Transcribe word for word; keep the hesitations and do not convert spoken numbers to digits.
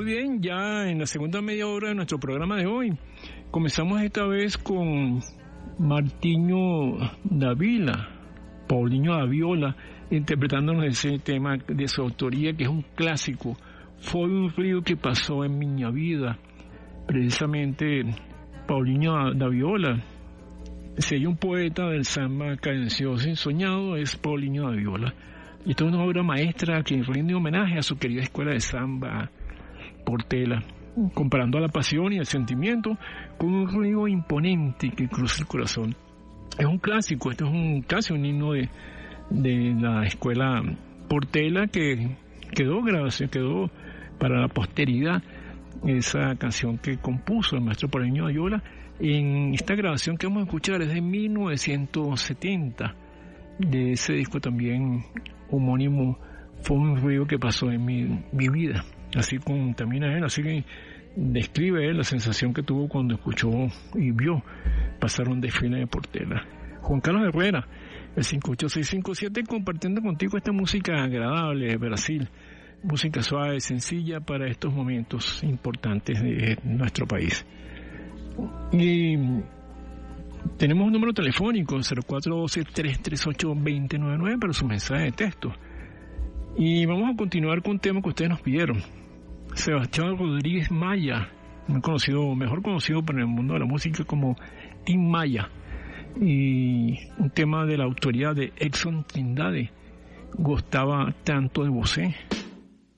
Muy bien, ya en la segunda media hora de nuestro programa de hoy, comenzamos esta vez con Martiño Dávila, Paulinho da Viola, interpretándonos ese tema de su autoría, que es un clásico. Fue un río que pasó en mi vida. Precisamente Paulinho da Viola, si hay un poeta del samba cadencioso y soñado, es Paulinho da Viola. Y esta es una obra maestra que rinde homenaje a su querida escuela de samba Portela, comparando a la pasión y el sentimiento con un río imponente que cruza el corazón. Es un clásico, esto es un casi un himno de, de la escuela Portela, que quedó grabación, quedó para la posteridad esa canción que compuso el maestro Paulinho da Viola. En esta grabación que vamos a escuchar es de mil novecientos setenta, de ese disco también homónimo, Fue un río que pasó en mi, mi vida. Así contamina él, así que describe él la sensación que tuvo cuando escuchó y vio pasar un desfile de Portela. Juan Carlos Herrera, el cinco ocho seis cinco siete, compartiendo contigo esta música agradable de Brasil, música suave, sencilla para estos momentos importantes de nuestro país. Y tenemos un número telefónico, cero cuatro uno dos, tres tres ocho, dos cero nueve nueve, para su mensaje de texto. Y vamos a continuar con un tema que ustedes nos pidieron. Sebastián Rodríguez Maya, muy conocido, mejor conocido por el mundo de la música como Tim Maya, y un tema de la autoría de Edson Trindade, Gostava Tanto de Você.